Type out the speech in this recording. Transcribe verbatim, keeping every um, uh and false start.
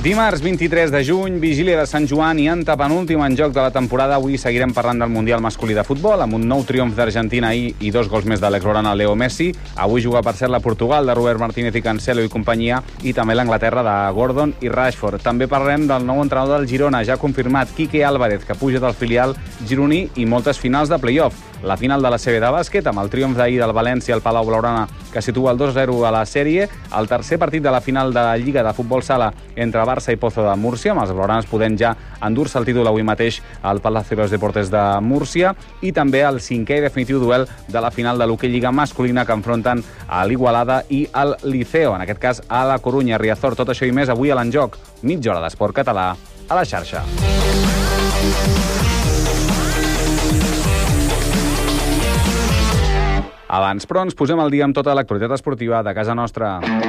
Dimarts vint-i-tres de juny, vigília de Sant Joan i antepenúltim en joc de la temporada. Avui seguirem parlant del Mundial masculí de futbol, amb un nou triomf d'Argentina ahir i dos gols més de l'ex-blaugrana Leo Messi. Avui juga, per cert, la Portugal de Robert Martínez i Cancelo i companyia, i també l'Anglaterra de Gordon i Rashford. També parlarem del nou entrenador del Girona, ja confirmat, Quique Álvarez, que puja del filial gironí, i moltes finals de play-off. La final de la C B de bàsquet, amb el triomf d'ahir del València al Palau Blaugrana, que situa el dos a zero a la sèrie, el tercer partit de la final de la Lliga de Futbol Sala entre Barça i Pozo de Múrcia, amb els blaugranes podent ja endur-se el títol avui mateix al Palacio de los Deportes de Múrcia, i també el cinquè i definitiu duel de la final de l'Hockey Lliga masculina, que enfronten a l'Igualada i el Liceo, en aquest cas a la Corunya, Riazor. Tot això i més avui a l'Enjoc, mitja hora d'esport català a la xarxa. Abans, però, ens posem al dia amb tota l'actualitat esportiva de casa nostra.